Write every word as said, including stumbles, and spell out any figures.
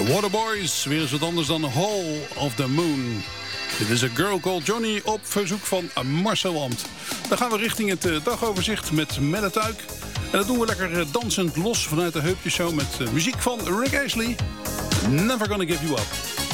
Waterboys, weer eens wat anders dan Hall of the Moon. Dit is A Girl Called Johnny op verzoek van Marcel Amt. Dan gaan we richting het dagoverzicht met Melle Tuik. En dat doen we lekker dansend los vanuit de Heupjeshow met muziek van Rick Astley. Never Gonna Give You Up.